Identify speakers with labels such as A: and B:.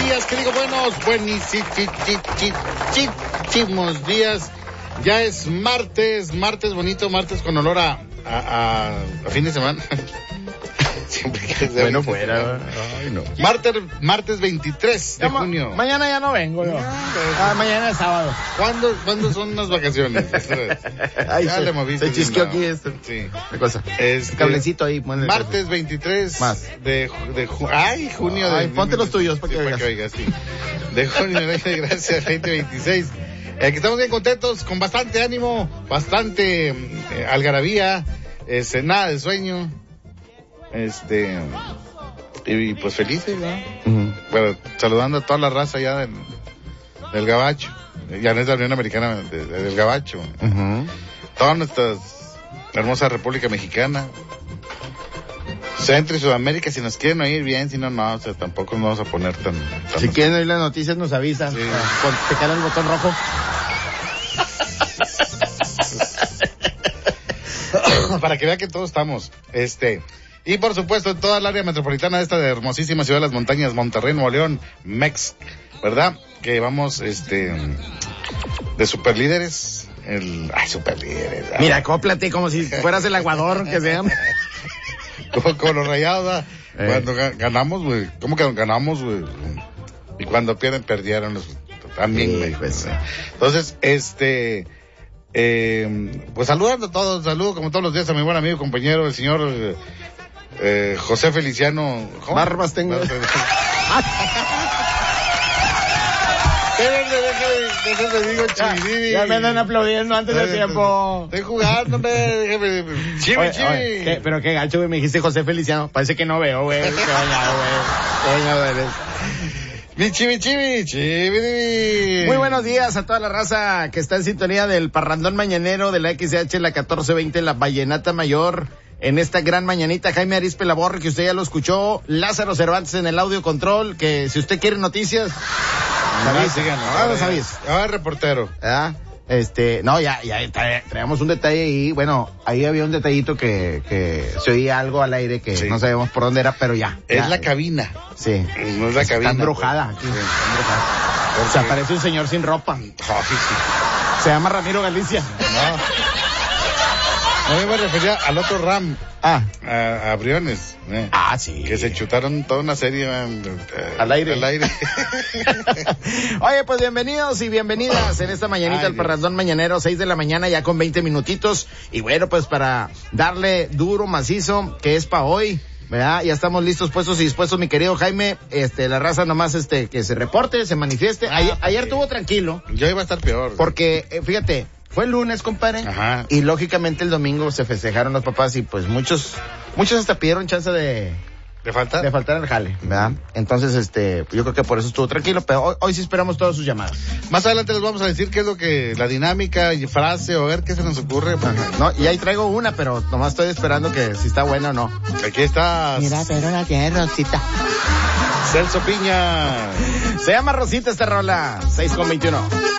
A: días, que digo buenísimos días. Ya es martes bonito, martes con olor a fin de semana. Siempre que
B: bueno fuera.
A: Ay, no. Martes 23 de junio.
B: Mañana ya no vengo yo. Mañana es sábado.
A: ¿Cuándo son las vacaciones?
B: Ay,
A: ya le moviste.
B: Se chisqueó aquí
A: Sí.
B: ¿Qué cosa? Cablecito ahí.
A: Martes 23
B: más.
A: de junio.
B: Ponte los tuyos para que
A: oigas. Sí. De junio, gracias, 2026. Que estamos bien contentos, con bastante ánimo, bastante algarabía, nada de sueño. Y pues felices, ¿no? Uh-huh. Bueno, saludando a toda la raza ya del Gabacho. Ya no es la Unión Americana del Gabacho.
B: Uh-huh.
A: Toda nuestra hermosa República Mexicana. Centro y Sudamérica, si nos quieren oír bien, si no, o sea, tampoco nos vamos a poner tan
B: si quieren oír las noticias, nos avisan. Sí. Picar el botón rojo.
A: Para que vean que todos estamos, y por supuesto en toda el área metropolitana de esta hermosísima ciudad de las montañas, Monterrey, Nuevo León, Mex, ¿verdad? Que vamos, de superlíderes, superlíderes.
B: Mira, acóplate como si fueras el aguador, que sean.
A: Como los Rayados, cuando ganamos, güey, ¿cómo que ganamos, güey? Y cuando pierden, perdieron también, güey.
B: Pues,
A: entonces, pues saludando a todos, saludo como todos los días a mi buen amigo, compañero, el señor José Feliciano. ¿Cómo?
B: Barbas tengo.
A: Te digo,
B: ya me andan aplaudiendo antes del tiempo.
A: Estoy jugando, chivi.
B: Pero qué gacho, güey, me dijiste José Feliciano. Parece que no veo, güey. Qué bañado, güey.
A: Mi chivi.
B: Muy buenos días a toda la raza que está en sintonía del parrandón mañanero de la XH, la 1420, la Vallenata Mayor. En esta gran mañanita, Jaime Arizpe Laborre, que usted ya lo escuchó, Lázaro Cervantes en el audio control, que si usted quiere noticias,
A: reportero.
B: ¿Ah? Ya traíamos un detalle ahí, bueno, ahí había un detallito que se oía algo al aire que no sabemos por dónde era, pero ya.
A: Es la cabina.
B: Sí.
A: No es la cabina.
B: Está embrujada.
A: Pues.
B: Sí, está embrujada. O sea, parece un señor sin ropa.
A: Sí.
B: Se llama Ramiro Galicia.
A: No me refería al otro Ram. A Briones.
B: Sí.
A: Que se chutaron toda una serie
B: al aire. Oye, pues bienvenidos y bienvenidas en esta mañanita al parrandón mañanero, 6 de la mañana, ya con 20 minutitos. Y bueno, pues para darle duro, macizo, que es para hoy, ¿verdad? Ya estamos listos, puestos y dispuestos, mi querido Jaime. La raza nomás, que se reporte, se manifieste. Ayer estuvo tranquilo.
A: Yo iba a estar peor.
B: Porque, fíjate, fue el lunes, compadre.
A: Ajá.
B: Y lógicamente el domingo se festejaron los papás y pues muchos hasta pidieron chance de faltar al jale, ¿verdad? Entonces, yo creo que por eso estuvo tranquilo, pero hoy sí esperamos todas sus llamadas.
A: Más adelante les vamos a decir qué es lo que, la dinámica y frase, o a ver qué se nos ocurre.
B: No, y ahí traigo una, pero nomás estoy esperando que si está buena o no.
A: Aquí está.
B: Mira, pero la tiene Rosita.
A: Celso Piña.
B: Se llama Rosita esta rola, 6:21.